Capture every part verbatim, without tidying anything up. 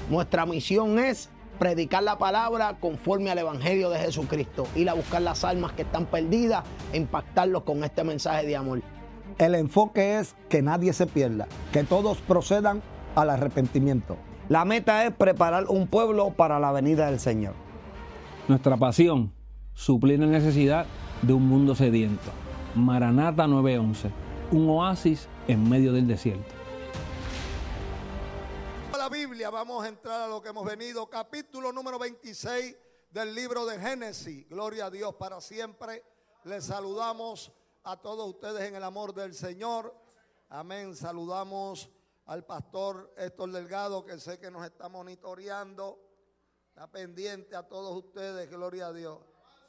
Nuestra misión es predicar la palabra conforme al Evangelio de Jesucristo, ir a buscar las almas que están perdidas e impactarlos con este mensaje de amor. El enfoque es que nadie se pierda, que todos procedan al arrepentimiento. La meta es preparar un pueblo para la venida del Señor. Nuestra pasión, suplir la necesidad de un mundo sediento. Maranata nueve once, un oasis en medio del desierto. La Biblia, vamos a entrar a lo que hemos venido, capítulo número veintiséis del libro de Génesis. Gloria a Dios para siempre. Les saludamos a todos ustedes en el amor del Señor. Amén. Saludamos al pastor Héctor Delgado, que sé que nos está monitoreando. Está pendiente a todos ustedes. Gloria a Dios.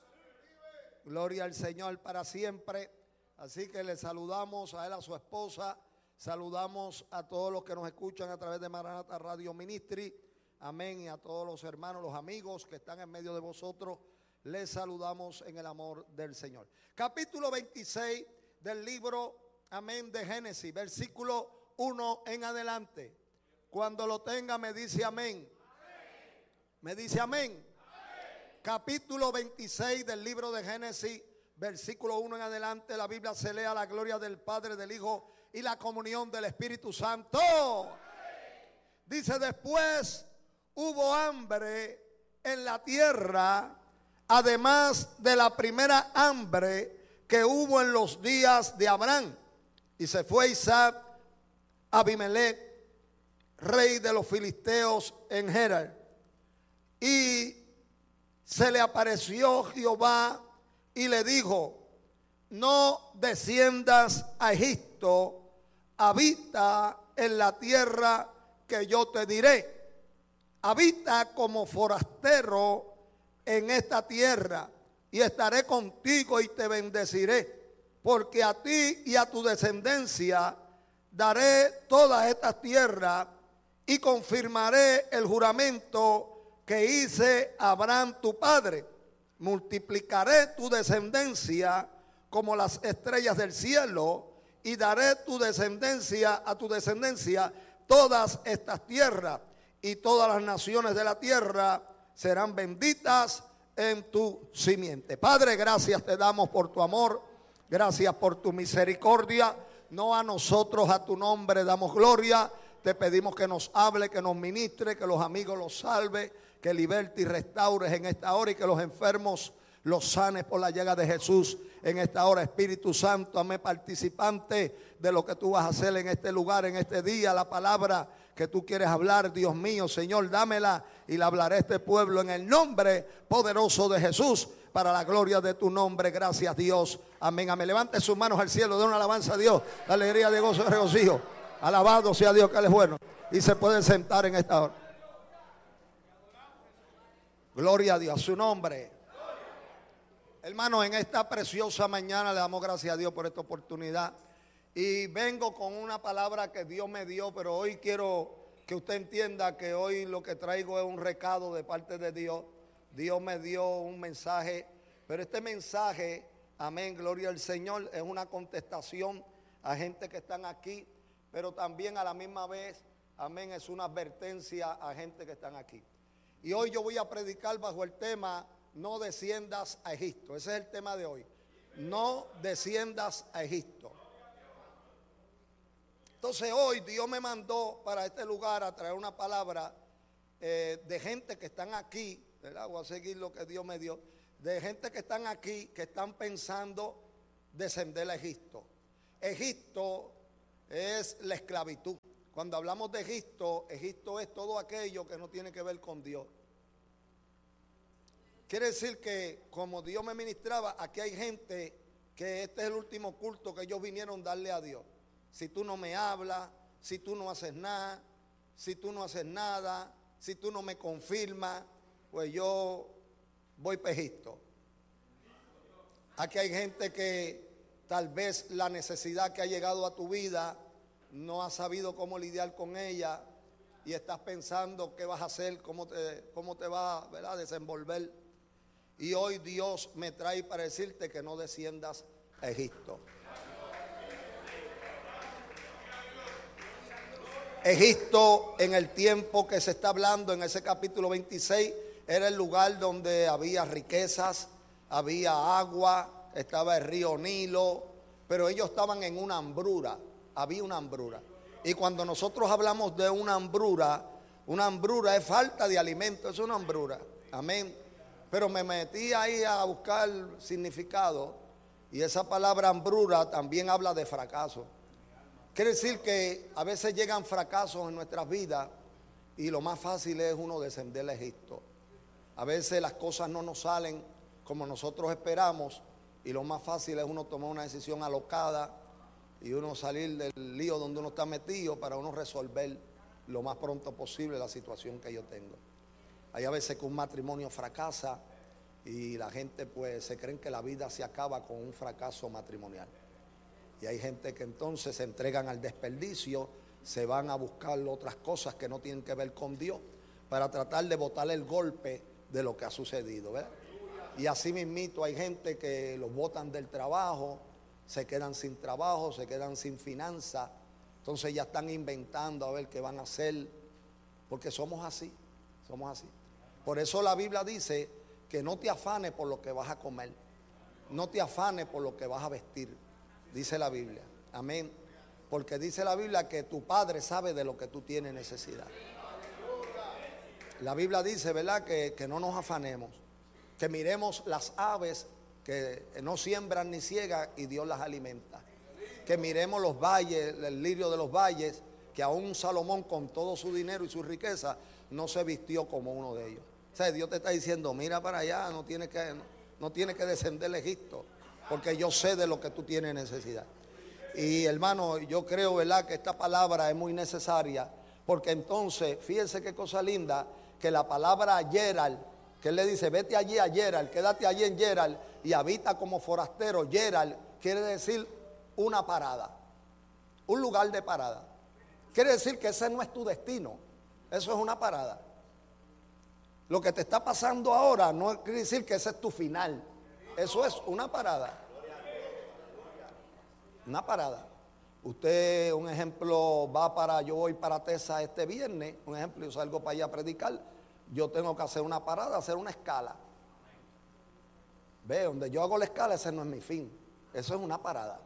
Gloria al Señor para siempre. Así que les saludamos a él, a su esposa. Saludamos a todos los que nos escuchan a través de Maranata Radio Ministry. Amén. Y a todos los hermanos, los amigos que están en medio de vosotros. Les saludamos en el amor del Señor. Capítulo veintiséis del libro, amén, de Génesis, versículo uno en adelante. Cuando lo tenga me dice amén. Amén. Me dice amén. Amén. Capítulo veintiséis del libro de Génesis, versículo uno en adelante. La Biblia se lee a la gloria del Padre, del Hijo y la comunión del Espíritu Santo. Amén. Dice: después hubo hambre en la tierra, además de la primera hambre que hubo en los días de Abraham. Y se fue Isaac a Abimelech, rey de los filisteos, en Gerar. Y se le apareció Jehová y le dijo: no desciendas a Egipto, habita en la tierra que yo te diré. Habita como forastero en esta tierra, y estaré contigo y te bendeciré, porque a ti y a tu descendencia daré todas estas tierras, y confirmaré el juramento que hice a Abraham tu padre. Multiplicaré tu descendencia como las estrellas del cielo, y daré tu descendencia a tu descendencia todas estas tierras, y todas las naciones de la tierra serán benditas en tu simiente. Padre, gracias te damos por tu amor, gracias por tu misericordia. No a nosotros, a tu nombre damos gloria. Te pedimos que nos hable, que nos ministre, que los amigos los salve, que liberte y restaures en esta hora, y que los enfermos los sanes por la llaga de Jesús en esta hora. Espíritu Santo, hazme participante de lo que tú vas a hacer en este lugar, en este día. La palabra que tú quieres hablar, Dios mío, Señor, dámela y la hablaré a este pueblo en el nombre poderoso de Jesús, para la gloria de tu nombre. Gracias, Dios. Amén, amén. Levante sus manos al cielo, de una alabanza a Dios, de alegría, de gozo, de regocijo. Alabado sea Dios, que Él es bueno. Y se pueden sentar en esta hora. Gloria a Dios, a su nombre. Hermano, en esta preciosa mañana le damos gracias a Dios por esta oportunidad. Y vengo con una palabra que Dios me dio, pero hoy quiero que usted entienda que hoy lo que traigo es un recado de parte de Dios. Dios me dio un mensaje, pero este mensaje, amén, gloria al Señor, es una contestación a gente que están aquí, pero también a la misma vez, amén, es una advertencia a gente que están aquí. Y hoy yo voy a predicar bajo el tema: no desciendas a Egipto. Ese es el tema de hoy. No desciendas a Egipto. Entonces hoy Dios me mandó para este lugar a traer una palabra eh, de gente que están aquí, ¿verdad? Voy a seguir lo que Dios me dio. De gente que están aquí, que están pensando descender a Egipto. Egipto es la esclavitud. Cuando hablamos de Egipto, Egipto es todo aquello que no tiene que ver con Dios. Quiere decir que, como Dios me ministraba, aquí hay gente que este es el último culto que ellos vinieron a darle a Dios. Si tú no me hablas, si tú no haces nada, si tú no haces nada, si tú no me confirmas, pues yo voy para Egipto. Aquí hay gente que tal vez la necesidad que ha llegado a tu vida no has sabido cómo lidiar con ella, y estás pensando qué vas a hacer, cómo te, cómo te vas, ¿verdad?, a desenvolver. Y hoy Dios me trae para decirte que no desciendas a Egipto. Egipto, en el tiempo que se está hablando en ese capítulo veintiséis, era el lugar donde había riquezas, había agua, estaba el río Nilo, pero ellos estaban en una hambrura, había una hambrura. Y cuando nosotros hablamos de una hambrura, una hambrura es falta de alimento, es una hambrura, amén. Pero me metí ahí a buscar significado y esa palabra hambrura también habla de fracaso. Quiere decir que a veces llegan fracasos en nuestras vidas y lo más fácil es uno descender a Egipto. A veces las cosas no nos salen como nosotros esperamos y lo más fácil es uno tomar una decisión alocada y uno salir del lío donde uno está metido para uno resolver lo más pronto posible la situación que yo tengo. Hay a veces que un matrimonio fracasa y la gente pues se creen que la vida se acaba con un fracaso matrimonial. Y hay gente que entonces se entregan al desperdicio, se van a buscar otras cosas que no tienen que ver con Dios para tratar de botar el golpe de lo que ha sucedido, ¿verdad? Y así mismito hay gente que los botan del trabajo, se quedan sin trabajo, se quedan sin finanzas, entonces ya están inventando a ver qué van a hacer, porque somos así, somos así. Por eso la Biblia dice que no te afanes por lo que vas a comer, no te afanes por lo que vas a vestir. Dice la Biblia, amén, porque dice la Biblia que tu Padre sabe de lo que tú tienes necesidad. La Biblia dice, ¿verdad?, que, que no nos afanemos, que miremos las aves que no siembran ni ciegan y Dios las alimenta, que miremos los valles, el lirio de los valles, que aún Salomón con todo su dinero y su riqueza no se vistió como uno de ellos. O sea, Dios te está diciendo, mira para allá, no tienes que, no, no tienes que descender a Egipto, porque yo sé de lo que tú tienes necesidad. Y hermano, yo creo, ¿verdad?, que esta palabra es muy necesaria, porque entonces, fíjense qué cosa linda, que la palabra Gerar, que él le dice, vete allí a Gerar, quédate allí en Gerar y habita como forastero. Gerar quiere decir una parada, un lugar de parada. Quiere decir que ese no es tu destino, eso es una parada. Lo que te está pasando ahora no quiere decir que ese es tu final. Eso es una parada. Una parada. Usted, un ejemplo, va para, yo voy para Texas este viernes, un ejemplo, yo salgo para allá a predicar, yo tengo que hacer una parada, hacer una escala. Ve, donde yo hago la escala, ese no es mi fin, eso es una parada.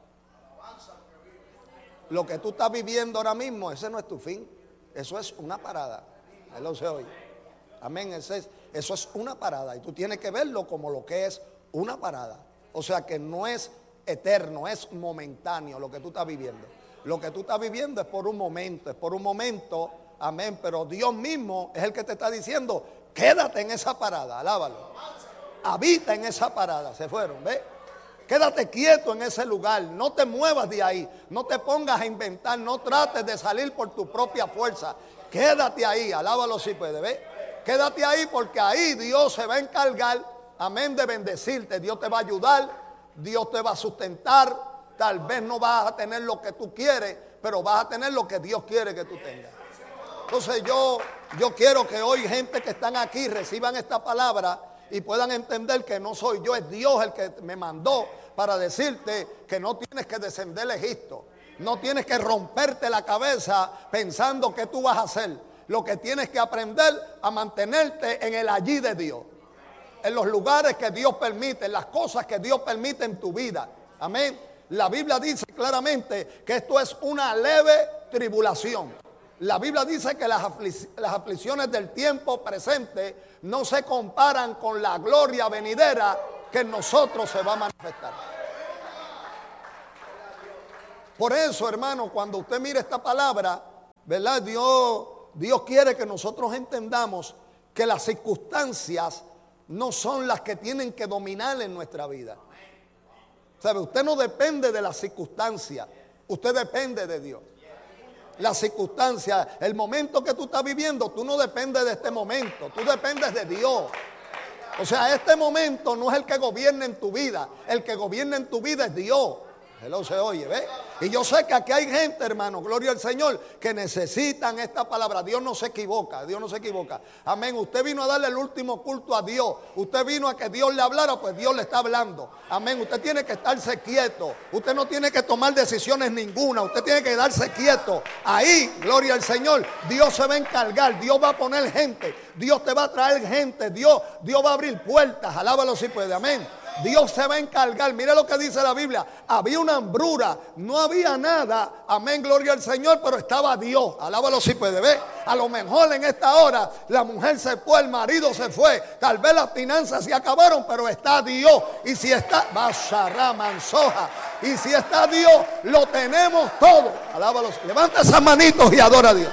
Lo que tú estás viviendo ahora mismo, ese no es tu fin, eso es una parada. Él lo se oye. Amén, eso es, eso es una parada y tú tienes que verlo como lo que es una parada. O sea que no es eterno, es momentáneo lo que tú estás viviendo. Lo que tú estás viviendo es por un momento, es por un momento, amén, pero Dios mismo es el que te está diciendo, quédate en esa parada, alábalo. Habita en esa parada, se fueron, ¿ves? Quédate quieto en ese lugar, no te muevas de ahí, no te pongas a inventar, no trates de salir por tu propia fuerza. Quédate ahí, alábalo si puede, ¿ves? Quédate ahí porque ahí Dios se va a encargar, amén, de bendecirte. Dios te va a ayudar, Dios te va a sustentar. Tal vez no vas a tener lo que tú quieres, pero vas a tener lo que Dios quiere que tú tengas. Entonces yo, yo quiero que hoy gente que están aquí reciban esta palabra y puedan entender que no soy yo, es Dios el que me mandó para decirte que no tienes que descender a Egipto. No tienes que romperte la cabeza pensando qué tú vas a hacer. Lo que tienes que aprender a mantenerte en el allí de Dios, en los lugares que Dios permite, en las cosas que Dios permite en tu vida. Amén. La Biblia dice claramente que esto es una leve tribulación. La Biblia dice que las, aflic- las aflicciones del tiempo presente no se comparan con la gloria venidera que en nosotros se va a manifestar. Por eso, hermano, cuando usted mire esta palabra, ¿verdad? Dios... Dios quiere que nosotros entendamos que las circunstancias no son las que tienen que dominar en nuestra vida. ¿Sabe? Usted no depende de las circunstancias, usted depende de Dios. Las circunstancias, el momento que tú estás viviendo, tú no dependes de este momento, tú dependes de Dios. O sea, este momento no es el que gobierna en tu vida, el que gobierna en tu vida es Dios. Él se oye, ¿ves? Y yo sé que aquí hay gente, hermano, gloria al Señor, que necesitan esta palabra. Dios no se equivoca, Dios no se equivoca. Amén. Usted vino a darle el último culto a Dios. Usted vino a que Dios le hablara, pues Dios le está hablando. Amén. Usted tiene que estarse quieto. Usted no tiene que tomar decisiones ninguna. Usted tiene que darse quieto. Ahí, gloria al Señor, Dios se va a encargar. Dios va a poner gente. Dios te va a traer gente. Dios, Dios va a abrir puertas. Alábalo si puede. Amén. Dios se va a encargar. Mire lo que dice la Biblia. Había una hambruna, no había nada. Amén, gloria al Señor, pero estaba Dios. Alábalo si puede ver. A lo mejor en esta hora la mujer se fue, el marido se fue. Tal vez las finanzas se acabaron, pero está Dios. Y si está, Bashará, Mansoja. Y si está Dios, lo tenemos todo. Alábalo. Levanta esas manitos y adora a Dios.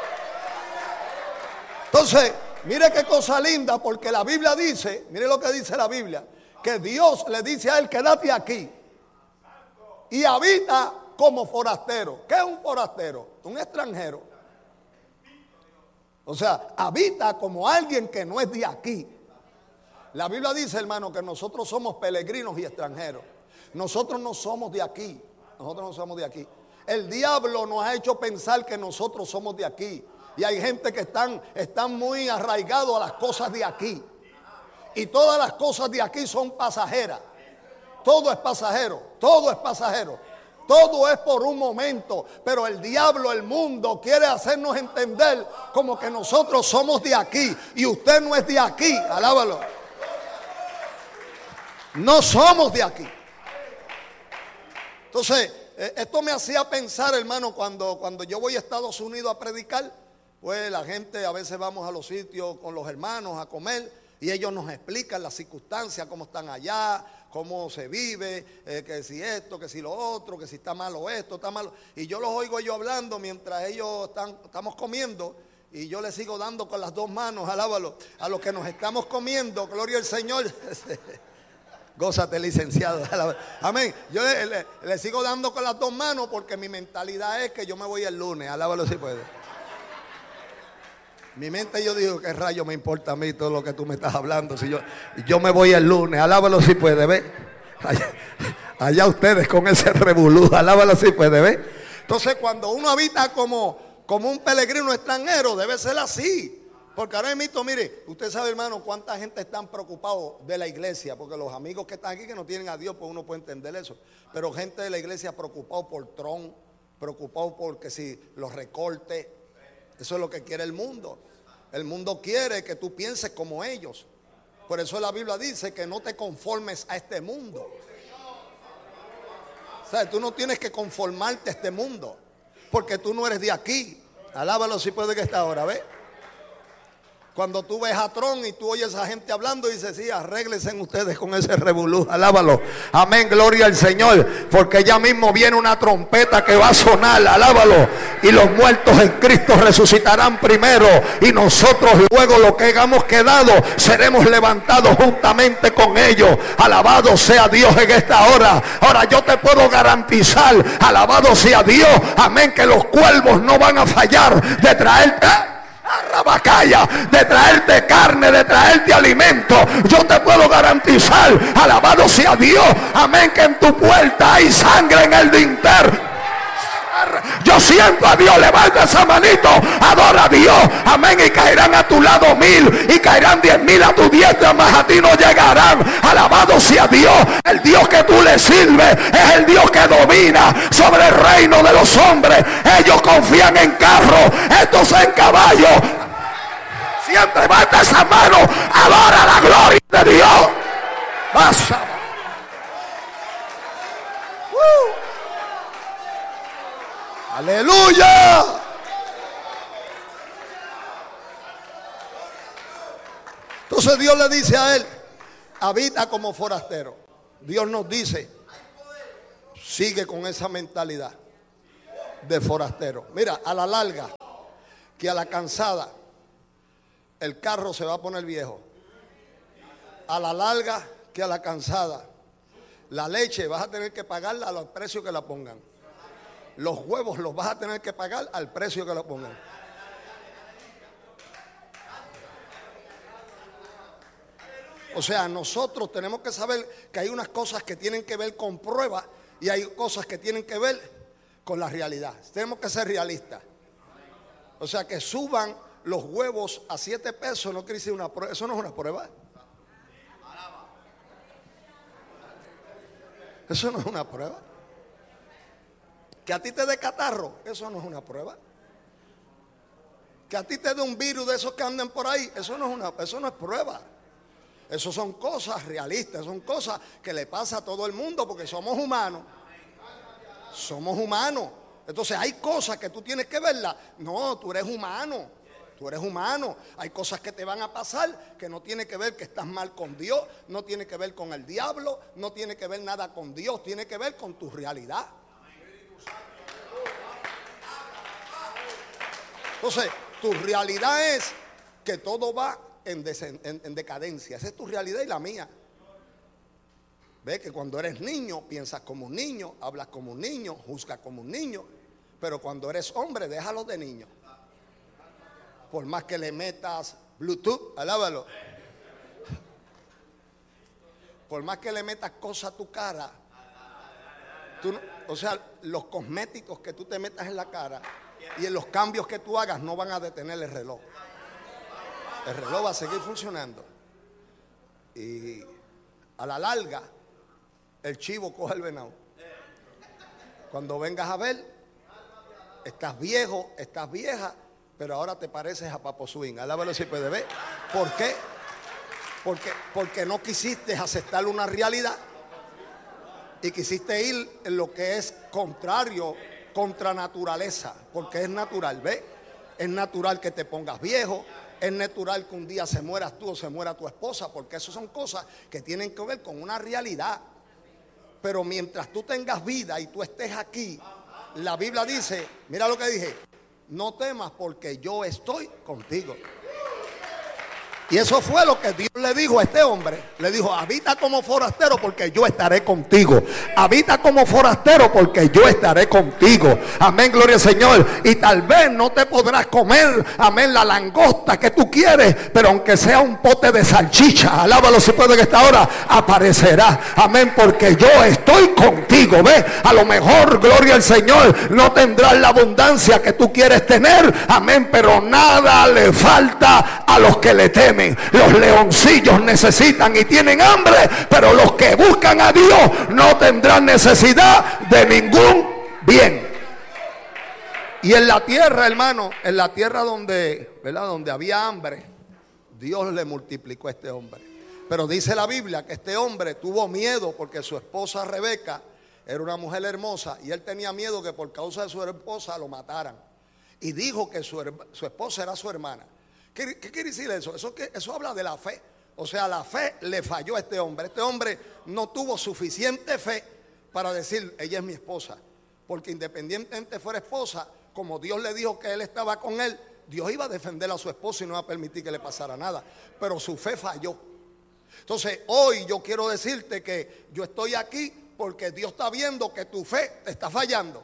Entonces, mire qué cosa linda, porque la Biblia dice, mire lo que dice la Biblia, que Dios le dice a él, quédate aquí y habita como forastero. ¿Qué es un forastero? Un extranjero. O sea, habita como alguien que no es de aquí. La Biblia dice, hermano, que nosotros somos peregrinos y extranjeros. Nosotros no somos de aquí. Nosotros no somos de aquí. El diablo nos ha hecho pensar que nosotros somos de aquí. Y hay gente que están, están muy arraigados a las cosas de aquí. Y todas las cosas de aquí son pasajeras. Todo es pasajero, todo es pasajero. Todo es por un momento. Pero el diablo, el mundo, quiere hacernos entender como que nosotros somos de aquí. Y usted no es de aquí, alábalo. No somos de aquí. Entonces, esto me hacía pensar, hermano, cuando, cuando yo voy a Estados Unidos a predicar. Pues la gente, a veces vamos a los sitios con los hermanos a comer. Y ellos nos explican las circunstancias, cómo están allá, cómo se vive, eh, que si esto, que si lo otro, que si está malo esto, está malo. Y yo los oigo ellos hablando mientras ellos están, estamos comiendo. Y yo les sigo dando con las dos manos, alábalo, a los que nos estamos comiendo, gloria al Señor. Gózate, licenciado. Amén. Yo le, le, le sigo dando con las dos manos porque mi mentalidad es que yo me voy el lunes, alábalo si puede. Mi mente, yo digo, ¿qué rayo me importa a mí todo lo que tú me estás hablando? Si yo, yo me voy el lunes, alábalo si puede, ¿ver? Allá, allá ustedes con ese revolú, alábalo si puede, ¿ver? Entonces, cuando uno habita como, como un peregrino extranjero, debe ser así. Porque ahora mismo, mire, usted sabe, hermano, cuánta gente están preocupados de la iglesia. Porque los amigos que están aquí que no tienen a Dios, pues uno puede entender eso. Pero gente de la iglesia preocupado por Trump, preocupado por que si los recortes. Eso es lo que quiere el mundo. El mundo quiere que tú pienses como ellos. Por eso la Biblia dice que no te conformes a este mundo. O sea, tú no tienes que conformarte a este mundo, porque tú no eres de aquí. Alábalo si puede que esta hora, ¿ves? Cuando tú ves a Trump y tú oyes a gente hablando, dices, sí, arréglense ustedes con ese revolú. Alábalo. Amén, gloria al Señor. Porque ya mismo viene una trompeta que va a sonar. Alábalo. Y los muertos en Cristo resucitarán primero. Y nosotros luego, lo que hayamos quedado, seremos levantados juntamente con ellos. Alabado sea Dios en esta hora. Ahora yo te puedo garantizar, alabado sea Dios, amén, que los cuervos no van a fallar de traerte Rabacaya, de traerte carne, de traerte alimento. Yo te puedo garantizar, alabado sea Dios, amén, que en tu puerta hay sangre en el dintel. Yo siento a Dios, levanta esa manito, adora a Dios, amén, y caerán a tu lado mil, y caerán diez mil a tu diestra, mas a ti no llegarán. Alabado sea Dios. El Dios que tú le sirves es el Dios que domina sobre el reino de los hombres. Ellos confían en carros, estos en caballos. Siempre levanta esa mano, adora la gloria de Dios. Pasa. Uh. Aleluya. Entonces Dios le dice a él, habita como forastero. Dios nos dice, sigue con esa mentalidad de forastero. Mira, a la larga, que a la cansada, el carro se va a poner viejo. A la larga, que a la cansada, la leche vas a tener que pagarla a los precios que la pongan. Los huevos los vas a tener que pagar al precio que lo pongan. O sea, nosotros tenemos que saber que hay unas cosas que tienen que ver con pruebas y hay cosas que tienen que ver con la realidad. Tenemos que ser realistas. O sea, que suban los huevos a siete pesos no quiere decir una prueba. Eso no es una prueba. Eso no es una prueba. Que a ti te dé catarro, eso no es una prueba. Que a ti te dé un virus de esos que andan por ahí, eso no es una, eso no es prueba. Eso son cosas realistas, son cosas que le pasa a todo el mundo porque somos humanos. Somos humanos. Entonces hay cosas que tú tienes que verlas. No, tú eres humano. Tú eres humano. Hay cosas que te van a pasar que no tiene que ver que estás mal con Dios, no tiene que ver con el diablo, no tiene que ver nada con Dios, tiene que ver con tu realidad. Entonces, tu realidad es que todo va en, desen, en, en decadencia. Esa es tu realidad y la mía. Ve que cuando eres niño, piensas como un niño, hablas como un niño, juzgas como un niño. Pero cuando eres hombre, déjalo de niño. Por más que le metas Bluetooth, alábalo. Por más que le metas cosas a tu cara. Tú no, o sea, los cosméticos que tú te metas en la cara y en los cambios que tú hagas no van a detener el reloj. El reloj va a seguir funcionando. Y a la larga, el chivo coge el venado. Cuando vengas a ver, estás viejo, estás vieja, pero ahora te pareces a Papo Swing. Alábalo si puede ver. ¿Por qué? Porque, porque no quisiste aceptar una realidad y quisiste ir en lo que es contrario, contra naturaleza, porque es natural, ¿ves? Es natural que te pongas viejo, es natural que un día se mueras tú o se muera tu esposa, porque eso son cosas que tienen que ver con una realidad. Pero mientras tú tengas vida y tú estés aquí, la Biblia dice, mira lo que dije, no temas porque yo estoy contigo. Y eso fue lo que Dios le dijo a este hombre. Le dijo, habita como forastero porque yo estaré contigo. Habita como forastero porque yo estaré contigo. Amén, gloria al Señor. Y tal vez no te podrás comer, amén, la langosta que tú quieres, pero aunque sea un pote de salchicha, alábalo si puede, que esta hora aparecerá. Amén, porque yo estoy contigo. Ve, a lo mejor, gloria al Señor, no tendrás la abundancia que tú quieres tener. Amén, pero nada le falta a los que le temen. Los leoncillos necesitan y tienen hambre, pero los que buscan a Dios no tendrán necesidad de ningún bien. Y en la tierra, hermano, en la tierra donde, ¿verdad?, donde había hambre, Dios le multiplicó a este hombre. Pero dice la Biblia que este hombre tuvo miedo porque su esposa Rebeca era una mujer hermosa y él tenía miedo que por causa de su esposa lo mataran. Y dijo que su, su esposa era su hermana. ¿Qué, qué quiere decir eso? Eso, que, eso habla de la fe. O sea, la fe le falló a este hombre. Este hombre no tuvo suficiente fe para decir, ella es mi esposa. Porque independientemente fuera esposa, como Dios le dijo que él estaba con él, Dios iba a defender a su esposa y no iba a permitir que le pasara nada. Pero su fe falló. Entonces, hoy yo quiero decirte que yo estoy aquí porque Dios está viendo que tu fe te está fallando.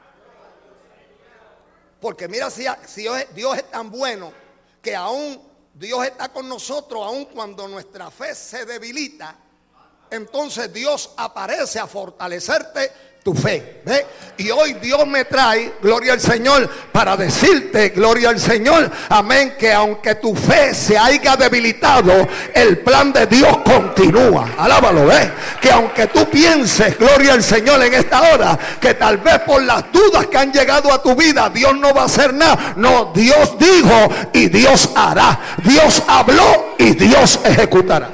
Porque mira, si, si Dios es tan bueno que aún Dios está con nosotros, aún cuando nuestra fe se debilita, entonces Dios aparece a fortalecerte tu fe. ¿Ve? Y hoy Dios me trae, gloria al Señor, para decirte, gloria al Señor, amén, que aunque tu fe se haya debilitado, el plan de Dios continúa. Alábalo, ¿ve? Que aunque tú pienses, gloria al Señor, en esta hora, que tal vez por las dudas que han llegado a tu vida, Dios no va a hacer nada. No, Dios dijo y Dios hará. Dios habló y Dios ejecutará.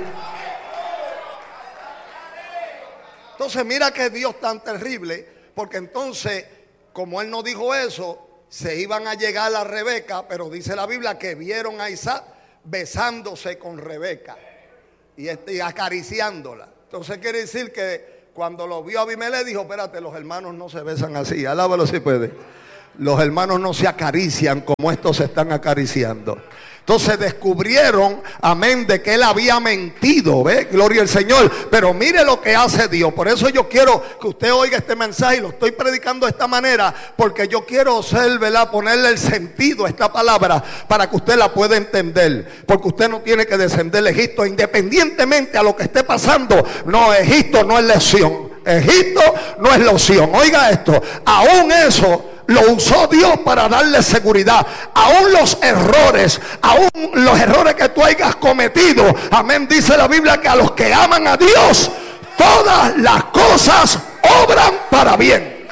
Entonces mira que Dios tan terrible, porque entonces, como él no dijo eso, se iban a llegar a Rebeca, pero dice la Biblia que vieron a Isaac besándose con Rebeca y, este, y acariciándola. Entonces quiere decir que cuando lo vio Abimelech dijo, espérate, los hermanos no se besan así, alábalo si puede. Los hermanos no se acarician como estos se están acariciando. Entonces descubrieron, amén, de que él había mentido, ¿ve? Gloria al Señor. Pero mire lo que hace Dios. Por eso yo quiero que usted oiga este mensaje y lo estoy predicando de esta manera, porque yo quiero ser, ¿verdad?, ponerle el sentido a esta palabra para que usted la pueda entender. Porque usted no tiene que descender de Egipto, independientemente a lo que esté pasando. No, Egipto no es lección. Egipto no es la opción. Oiga esto, aún eso lo usó Dios para darle seguridad. Aún los errores, aún los errores que tú hayas cometido, amén, dice la Biblia que a los que aman a Dios, todas las cosas obran para bien.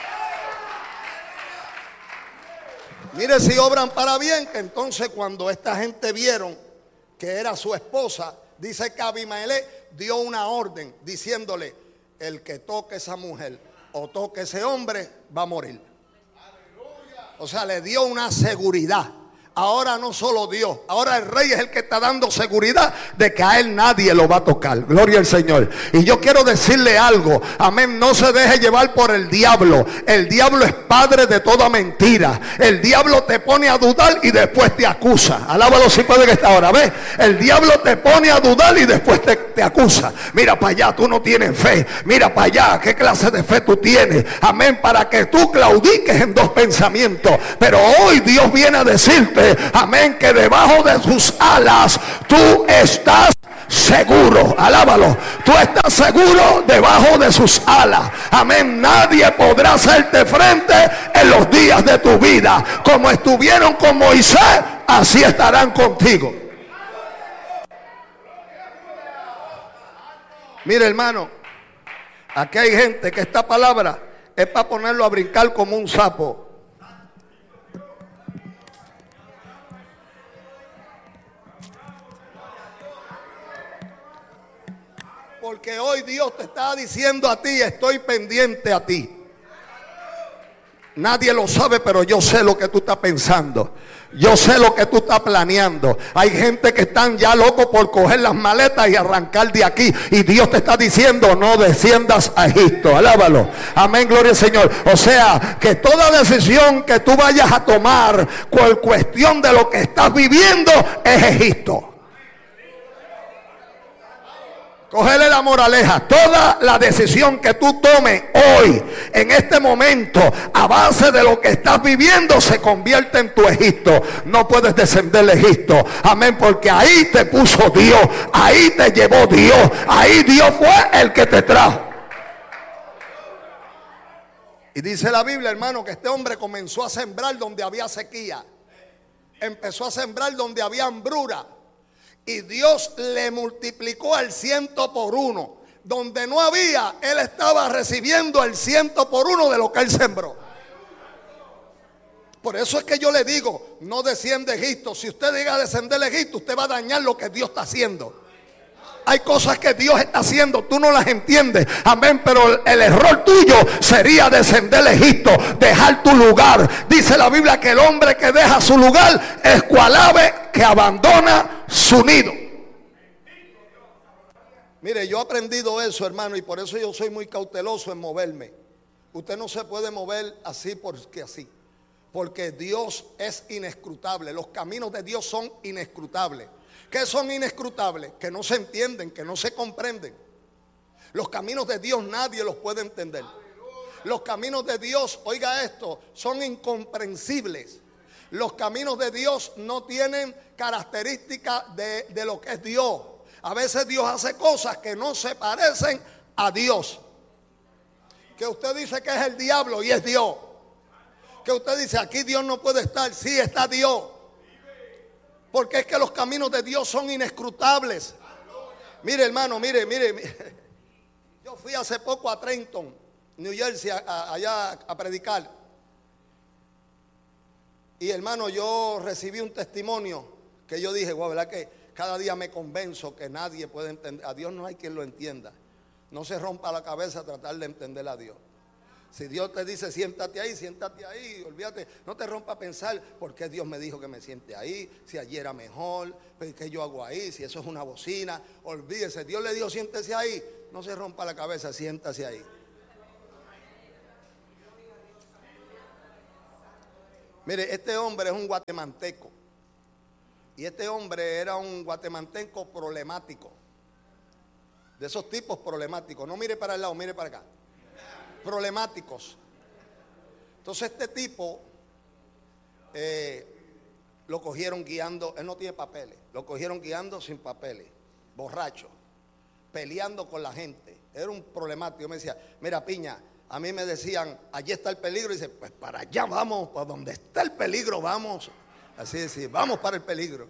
Mire si obran para bien, que entonces cuando esta gente vieron que era su esposa, dice que Abimelech dio una orden diciéndole: el que toque esa mujer o toque ese hombre va a morir. O sea, le dio una seguridad. Ahora no solo Dios, ahora el rey es el que está dando seguridad de que a él nadie lo va a tocar. Gloria al Señor. Y yo quiero decirle algo, amén, no se deje llevar por el diablo. El diablo es padre de toda mentira. El diablo te pone a dudar y después te acusa. Alábalo si puede que está ahora, ¿ves? El diablo te pone a dudar y después te, te acusa. Mira para allá, tú no tienes fe. Mira para allá, ¿qué clase de fe tú tienes? Amén, para que tú claudiques en dos pensamientos. Pero hoy Dios viene a decirte, amén, que debajo de sus alas tú estás seguro. Alábalo, tú estás seguro debajo de sus alas. Amén, nadie podrá hacerte frente en los días de tu vida. Como estuvieron con Moisés, así estarán contigo. Mire, hermano, aquí hay gente que esta palabra es para ponerlo a brincar como un sapo. Porque hoy Dios te está diciendo a ti: estoy pendiente a ti. Nadie lo sabe, pero yo sé lo que tú estás pensando. Yo sé lo que tú estás planeando. Hay gente que están ya locos por coger las maletas y arrancar de aquí. Y Dios te está diciendo: no desciendas a Egipto. Alábalo. Amén, gloria al Señor. O sea, que toda decisión que tú vayas a tomar por cuestión de lo que estás viviendo es Egipto. Cógele la moraleja. Toda la decisión que tú tomes hoy, en este momento, a base de lo que estás viviendo, se convierte en tu Egipto. No puedes descender de Egipto. Amén, porque ahí te puso Dios. Ahí te llevó Dios. Ahí Dios fue el que te trajo. Y dice la Biblia, hermano, que este hombre comenzó a sembrar donde había sequía. Empezó a sembrar donde había hambruna. Y Dios le multiplicó al ciento por uno. Donde no había, él estaba recibiendo el ciento por uno de lo que él sembró. Por eso es que yo le digo, no desciende a Egipto. Si usted diga descender a Egipto, usted va a dañar lo que Dios está haciendo. Hay cosas que Dios está haciendo, tú no las entiendes, amén, pero el error tuyo sería descender a Egipto, dejar tu lugar. Dice la Biblia que el hombre que deja su lugar es cual ave que abandona su nido. Mire, yo he aprendido eso, hermano, y por eso yo soy muy cauteloso en moverme. Usted no se puede mover así porque así, porque Dios es inescrutable. Los caminos de Dios son inescrutables. ¿Qué son inescrutables? Que no se entienden, que no se comprenden. Los caminos de Dios nadie los puede entender. Los caminos de Dios, oiga esto, son incomprensibles. Los caminos de Dios no tienen características de, de lo que es Dios. A veces Dios hace cosas que no se parecen a Dios. Que usted dice que es el diablo y es Dios. Que usted dice aquí Dios no puede estar, sí está Dios. Porque es que los caminos de Dios son inescrutables. Mire, hermano, mire, mire, mire. Yo fui hace poco a Trenton, New Jersey, a, a, allá a predicar. Y hermano, yo recibí un testimonio que yo dije, wow, ¿verdad que cada día me convenzo que nadie puede entender? A Dios no hay quien lo entienda. No se rompa la cabeza a tratar de entender a Dios. Si Dios te dice siéntate ahí, siéntate ahí, olvídate, no te rompa a pensar por qué Dios me dijo que me siente ahí, si ayer era mejor, qué yo hago ahí, si eso es una bocina, olvídese, Dios le dijo siéntese ahí, no se rompa la cabeza, siéntase ahí. Mire, este hombre es un guatemalteco y este hombre era un guatemalteco problemático, de esos tipos problemáticos, no mire para el lado, mire para acá. Problemáticos. Entonces este tipo eh, lo cogieron guiando, él no tiene papeles, lo cogieron guiando sin papeles, borracho, peleando con la gente. Era un problemático. Yo me decía, mira, Piña, a mí me decían, allí está el peligro. Y dice, pues para allá vamos, para donde está el peligro vamos. Así decía, vamos para el peligro.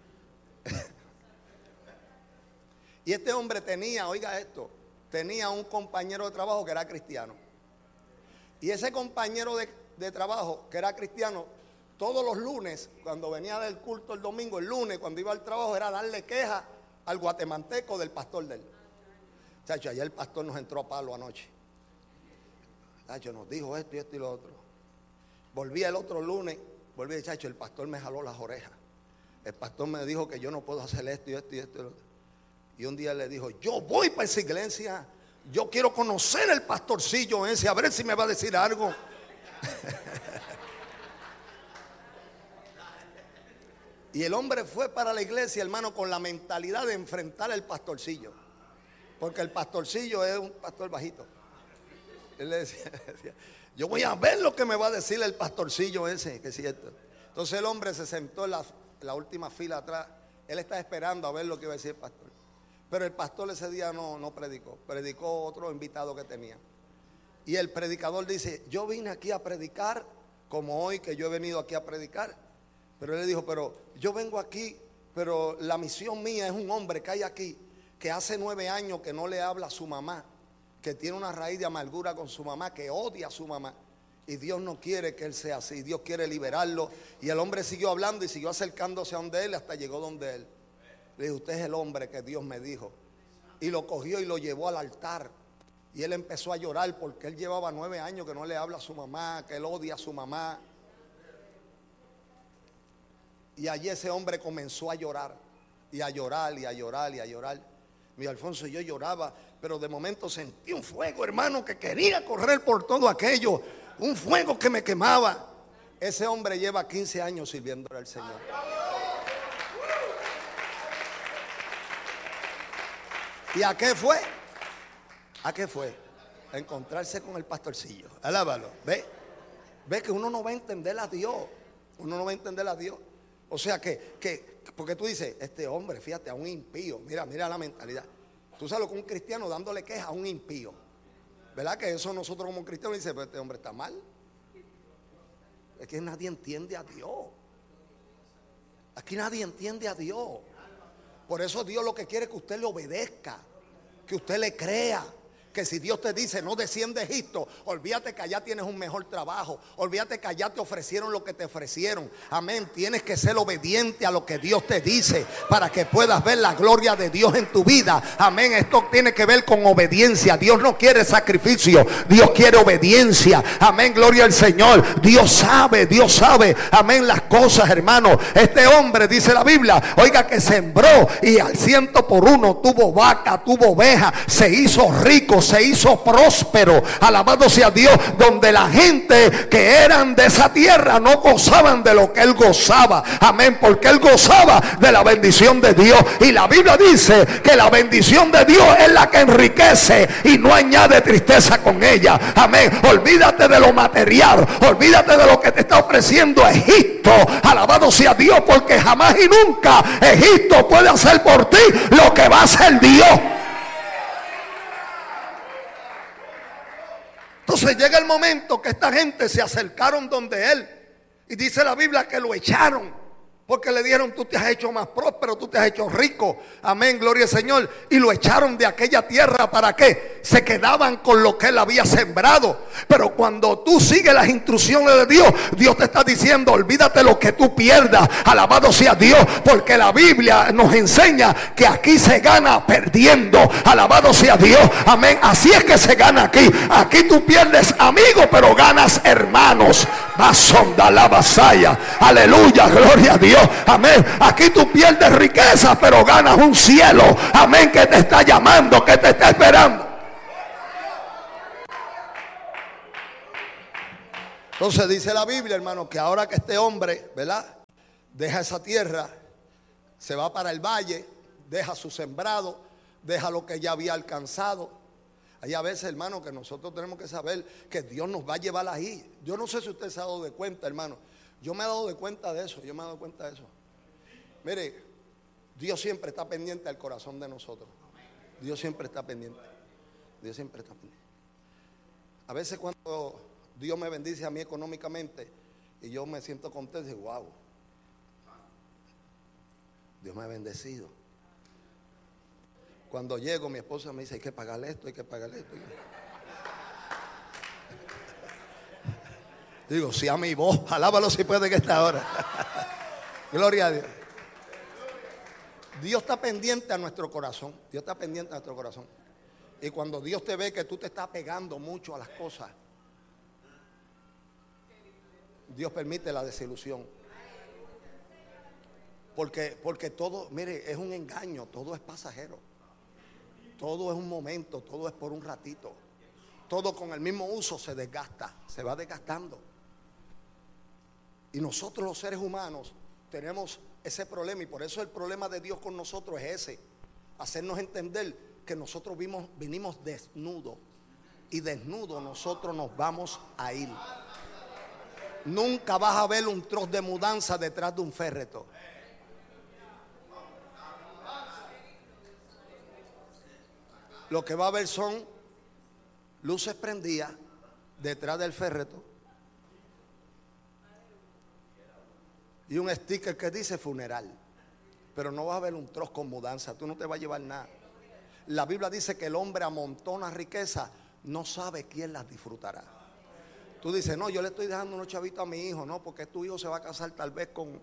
Y este hombre tenía, oiga esto, tenía un compañero de trabajo que era cristiano. Y ese compañero de, de trabajo que era cristiano, todos los lunes, cuando venía del culto el domingo, el lunes, cuando iba al trabajo, era darle queja al guatemalteco del pastor de él. Chacho, ayer el pastor nos entró a palo anoche. Chacho, nos dijo esto y esto y lo otro. Volví el otro lunes, volví y chacho, el pastor me jaló las orejas. El pastor me dijo que yo no puedo hacer esto y esto y esto y lo otro. Y un día le dijo, yo voy para esa iglesia, yo quiero conocer el pastorcillo ese, a ver si me va a decir algo. Y el hombre fue para la iglesia, hermano, con la mentalidad de enfrentar al pastorcillo. Porque el pastorcillo es un pastor bajito. Él le decía, decía, yo voy a ver lo que me va a decir el pastorcillo ese, que es cierto. Entonces el hombre se sentó en la, la última fila atrás. Él está esperando a ver lo que iba a decir el pastor. Pero el pastor ese día no, no predicó, predicó otro invitado que tenía. Y el predicador dice, yo vine aquí a predicar como hoy que yo he venido aquí a predicar. Pero él le dijo, pero yo vengo aquí, pero la misión mía es un hombre que hay aquí, que hace nueve años que no le habla a su mamá, que tiene una raíz de amargura con su mamá, que odia a su mamá. Y Dios no quiere que él sea así, Dios quiere liberarlo. Y el hombre siguió hablando y siguió acercándose a donde él hasta llegó donde él. Le dijo, usted es el hombre que Dios me dijo. Y lo cogió y lo llevó al altar. Y él empezó a llorar porque él llevaba nueve años que no le habla a su mamá, que él odia a su mamá. Y allí ese hombre comenzó a llorar. Y a llorar, y a llorar, y a llorar. Mi Alfonso, yo lloraba, pero de momento sentí un fuego, hermano, que quería correr por todo aquello. Un fuego que me quemaba. Ese hombre lleva quince años sirviéndole al Señor. ¿Y a qué fue? ¿A qué fue? A encontrarse con el pastorcillo. Alábalo. ¿Ve? Ve que uno no va a entender a Dios. Uno no va a entender a Dios. O sea que, que porque tú dices, este hombre, fíjate, a un impío. Mira, mira la mentalidad. Tú sabes lo que un cristiano dándole queja a un impío. ¿Verdad que eso nosotros como cristianos dice, pues este hombre está mal? Es que nadie entiende a Dios. Aquí nadie entiende a Dios. Por eso Dios lo que quiere es que usted le obedezca, que usted le crea. Que si Dios te dice no desciende a Egipto, olvídate que allá tienes un mejor trabajo, olvídate que allá te ofrecieron lo que te ofrecieron. Amén, tienes que ser obediente a lo que Dios te dice para que puedas ver la gloria de Dios en tu vida. Amén, esto tiene que ver con obediencia. Dios no quiere sacrificio, Dios quiere obediencia. Amén, gloria al Señor. Dios sabe, Dios sabe, amén, las cosas, hermano. Este hombre, dice la Biblia, oiga, que sembró y al ciento por uno tuvo vaca, tuvo oveja, se hizo rico, se hizo próspero, alabado sea Dios, donde la gente que eran de esa tierra no gozaban de lo que él gozaba, amén, porque él gozaba de la bendición de Dios. Y la Biblia dice que la bendición de Dios es la que enriquece y no añade tristeza con ella, amén. Olvídate de lo material, olvídate de lo que te está ofreciendo Egipto, alabado sea Dios, porque jamás y nunca Egipto puede hacer por ti lo que va a hacer Dios. Entonces llega el momento que esta gente se acercaron donde él. Y dice la Biblia que lo echaron. Porque le dijeron, tú te has hecho más próspero, tú te has hecho rico. Amén, gloria al Señor. Y lo echaron de aquella tierra. ¿Para qué? Se quedaban con lo que él había sembrado. Pero cuando tú sigues las instrucciones de Dios, Dios te está diciendo, olvídate lo que tú pierdas. Alabado sea Dios. Porque la Biblia nos enseña que aquí se gana perdiendo. Alabado sea Dios. Amén. Así es que se gana aquí. Aquí tú pierdes amigos, pero ganas hermanos. Basonda la vasalla. Aleluya, gloria a Dios. Amén. Aquí tú pierdes riqueza, pero ganas un cielo. Amén. Que te está llamando, que te está esperando. Entonces dice la Biblia, hermano, que ahora que este hombre, ¿verdad?, deja esa tierra, se va para el valle, deja su sembrado, deja lo que ya había alcanzado. Hay a veces, hermano, que nosotros tenemos que saber que Dios nos va a llevar ahí. Yo no sé si usted se ha dado de cuenta, hermano. Yo me he dado de cuenta de eso, yo me he dado cuenta de eso. Mire, Dios siempre está pendiente del corazón de nosotros. Dios siempre está pendiente. Dios siempre está pendiente. A veces cuando Dios me bendice a mí económicamente y yo me siento contento, digo, wow, Dios me ha bendecido. Cuando llego, mi esposa me dice, hay que pagarle esto, hay que pagarle esto. Digo, si a mi voz, alábalo si puede que esta hora. Gloria a Dios. Dios está pendiente a nuestro corazón. Dios está pendiente a nuestro corazón. Y cuando Dios te ve que tú te estás pegando mucho a las cosas, Dios permite la desilusión. Porque, porque todo, mire, es un engaño, todo es pasajero. Todo es un momento, todo es por un ratito. Todo con el mismo uso se desgasta, se va desgastando. Y nosotros los seres humanos tenemos ese problema, y por eso el problema de Dios con nosotros es ese: hacernos entender que nosotros vimos, vinimos desnudos, y desnudos nosotros nos vamos a ir. Nunca vas a ver un trozo de mudanza detrás de un féretro. Lo que va a haber son luces prendidas detrás del féretro y un sticker que dice funeral. Pero no vas a ver un trozo con mudanza. Tú no te vas a llevar nada. La Biblia dice que el hombre amontona riqueza, no sabe quién las disfrutará. Tú dices, no, yo le estoy dejando unos chavitos a mi hijo, no, porque tu hijo se va a casar tal vez con...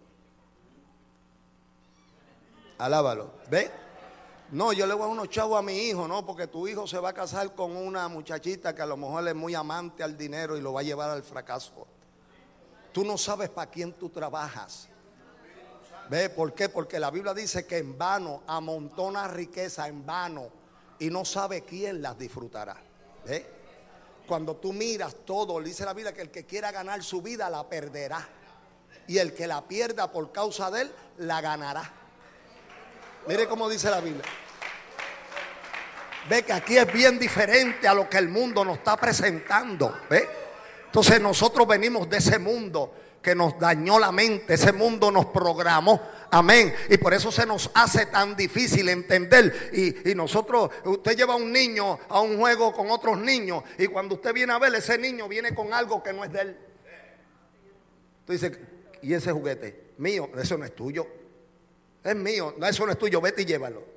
Alábalo, ¿ves? No, yo le voy a dar unos chavos a mi hijo, no, porque tu hijo se va a casar con una muchachita que a lo mejor es muy amante al dinero y lo va a llevar al fracaso. Tú no sabes para quién tú trabajas. ¿Ve? ¿Por qué? Porque la Biblia dice que en vano amontona riqueza, en vano, y no sabe quién las disfrutará. ¿Ve? Cuando tú miras todo, dice la Biblia que el que quiera ganar su vida la perderá, y el que la pierda por causa de él la ganará. Mire cómo dice la Biblia. Ve que aquí es bien diferente a lo que el mundo nos está presentando. ¿Ve? Entonces nosotros venimos de ese mundo que nos dañó la mente, ese mundo nos programó, amén, y por eso se nos hace tan difícil entender. Y, y nosotros, usted lleva a un niño a un juego con otros niños, y cuando usted viene a ver, ese niño viene con algo que no es de él. Usted dice, ¿y ese juguete? Mío, eso no es tuyo, es mío, no, eso no es tuyo, vete y llévalo.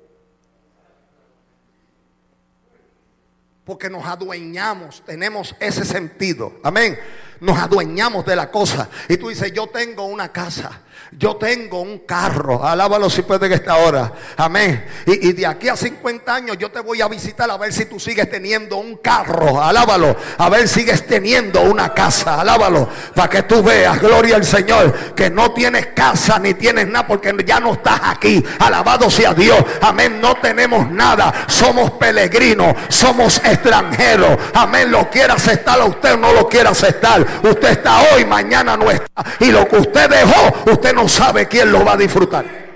Porque nos adueñamos, tenemos ese sentido, amén. Nos adueñamos de la cosa. Y tú dices, yo tengo una casa, yo tengo un carro, alábalo si puede que esta hora, amén. Y, y de aquí a cincuenta años yo te voy a visitar a ver si tú sigues teniendo un carro, alábalo. A ver si sigues teniendo una casa, alábalo. Para que tú veas, gloria al Señor, que no tienes casa ni tienes nada porque ya no estás aquí. Alabado sea Dios, amén. No tenemos nada, somos peregrinos, somos extranjeros, amén. Lo quiera aceptar a usted o no lo quiera aceptar. Usted está hoy, mañana no está. Y lo que usted dejó, usted no sabe quién lo va a disfrutar.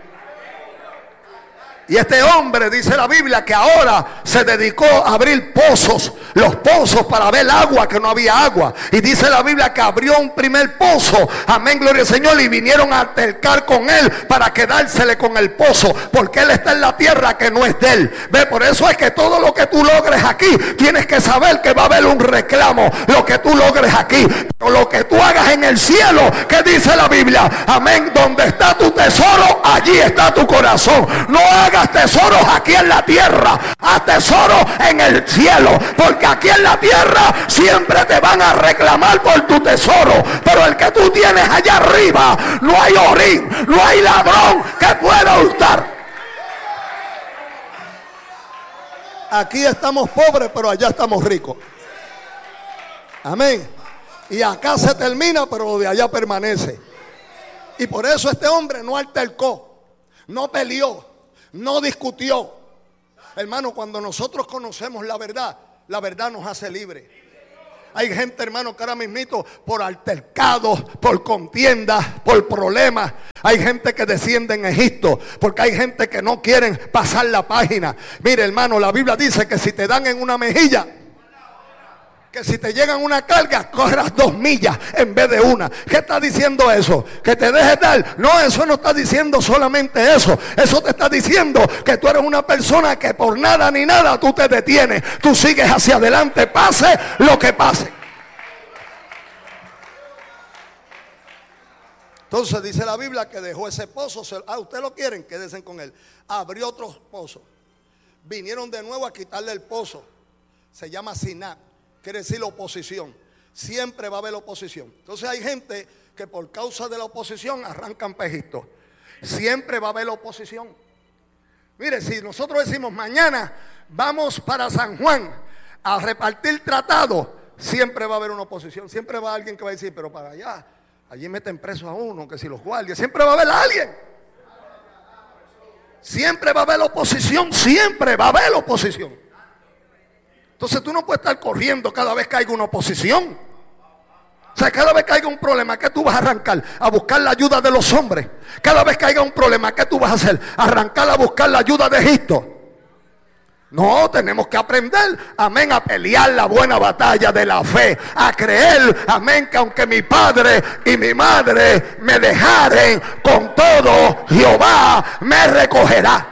Y este hombre, dice la Biblia, que ahora se dedicó a abrir pozos, los pozos para ver agua, que no había agua. Y dice la Biblia que abrió un primer pozo, amén, gloria al Señor, y vinieron a altercar con él para quedársele con el pozo, porque él está en la tierra que no es de él. Ve, por eso es que todo lo que tú logres aquí, tienes que saber que va a haber un reclamo, lo que tú logres aquí. Pero lo que tú hagas en el cielo, que dice la Biblia, amén, donde está tu tesoro, allí está tu corazón. No hagas tesoros aquí en la tierra, haz tesoros en el cielo, porque aquí en la tierra siempre te van a reclamar por tu tesoro, pero el que tú tienes allá arriba, no hay orín, no hay ladrón que pueda hurtar. Aquí estamos pobres, pero allá estamos ricos, amén. Y acá se termina, pero lo de allá permanece. Y por eso este hombre no altercó, no peleó, no discutió. Hermano, cuando nosotros conocemos la verdad, la verdad nos hace libres. Hay gente, hermano, que ahora mismito, por altercados, por contiendas, por problemas, hay gente que desciende en Egipto, porque hay gente que no quieren pasar la página. Mire, hermano, la Biblia dice que si te dan en una mejilla, Que si te llegan una carga, corras dos millas en vez de una. ¿Qué está diciendo eso? Que te dejes dar. No, eso no está diciendo solamente eso. Eso te está diciendo que tú eres una persona que por nada ni nada tú te detienes. Tú sigues hacia adelante, pase lo que pase. Entonces dice la Biblia que dejó ese pozo. Ah, ustedes lo quieren, quédense con él. Abrió otro pozo. Vinieron de nuevo a quitarle el pozo. Se llama Siná. Quiere decir la oposición. Siempre va a haber oposición. Entonces hay gente que por causa de la oposición arrancan pejitos. Siempre va a haber oposición. Mire, si nosotros decimos mañana vamos para San Juan a repartir tratados, siempre va a haber una oposición. Siempre va a alguien que va a decir, pero para allá, allí meten preso a uno, que si los guardias, siempre va a haber a alguien. Siempre va a haber oposición, siempre va a haber oposición. Entonces tú no puedes estar corriendo cada vez que haya una oposición. O sea, cada vez que haya un problema, ¿qué tú vas a arrancar? A buscar la ayuda de los hombres. Cada vez que haya un problema, ¿qué tú vas a hacer? Arrancar a buscar la ayuda de Egipto. No, tenemos que aprender, amén, a pelear la buena batalla de la fe. A creer, amén, que aunque mi padre y mi madre me dejaren, con todo Jehová me recogerá.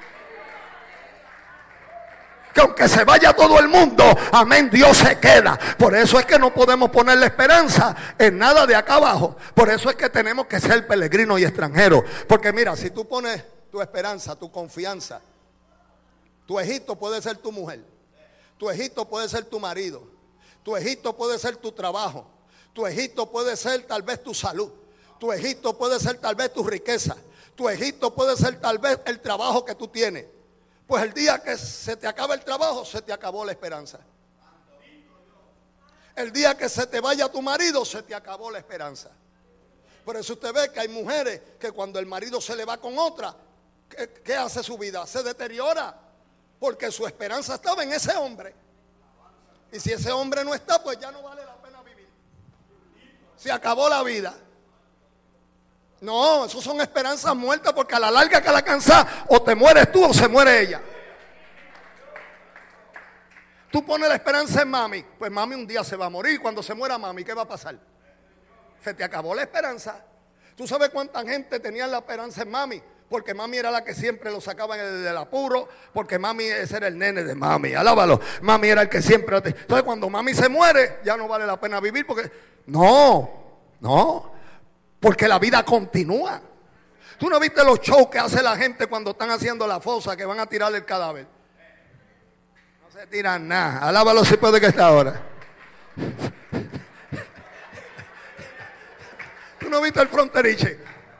Que aunque se vaya todo el mundo, amén, Dios se queda. Por eso es que no podemos poner la esperanza en nada de acá abajo. Por eso es que tenemos que ser peregrinos y extranjeros. Porque mira, si tú pones tu esperanza, tu confianza, tu Egipto puede ser tu mujer, tu Egipto puede ser tu marido, tu Egipto puede ser tu trabajo, tu Egipto puede ser tal vez tu salud, tu Egipto puede ser tal vez tu riqueza, tu Egipto puede ser tal vez el trabajo que tú tienes. Pues el día que se te acaba el trabajo, se te acabó la esperanza. El día que se te vaya tu marido, se te acabó la esperanza. Por eso usted ve que hay mujeres que cuando el marido se le va con otra, ¿qué, qué hace su vida? Se deteriora. Porque su esperanza estaba en ese hombre. Y si ese hombre no está, pues ya no vale la pena vivir. Se acabó la vida. No, eso son esperanzas muertas, porque a la larga que la cansas, o te mueres tú o se muere ella. Tú pones la esperanza en mami, pues mami un día se va a morir. Cuando se muera mami, ¿qué va a pasar? Se te acabó la esperanza. ¿Tú sabes cuánta gente tenía la esperanza en mami? Porque mami era la que siempre lo sacaba del apuro. Porque mami, ese era el nene de mami, alábalo. Mami era el que siempre. Entonces cuando mami se muere, ya no vale la pena vivir. Porque no, no, porque la vida continúa. ¿Tú no viste los shows que hace la gente cuando están haciendo la fosa, que van a tirar el cadáver? No se tiran nada, alábalo si puede que está ahora. ¿Tú no viste el fronteriche?